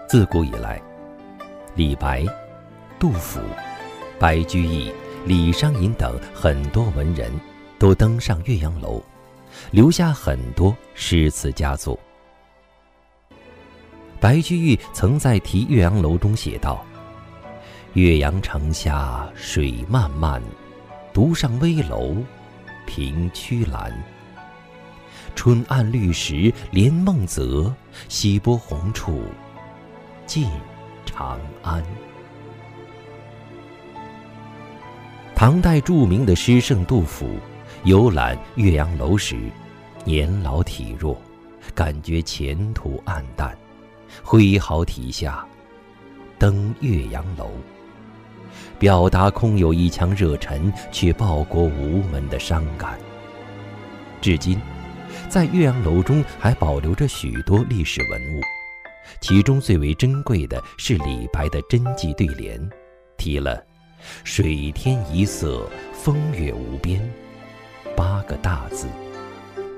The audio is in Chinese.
自古以来，李白、杜甫、白居易、李商隐等很多文人都登上岳阳楼，留下很多诗词佳作。白居易曾在题岳阳楼中写道：岳阳城下水漫漫，独上危楼凭曲栏。春暗绿时连梦泽，西波红处近长安。唐代著名的诗圣杜甫游览岳阳楼时，年老体弱，感觉前途暗淡，挥毫题下登岳阳楼，表达空有一腔热忱却报国无门的伤感。至今在岳阳楼中还保留着许多历史文物，其中最为珍贵的是李白的真迹对联，题了水天一色，风月无边8个大字。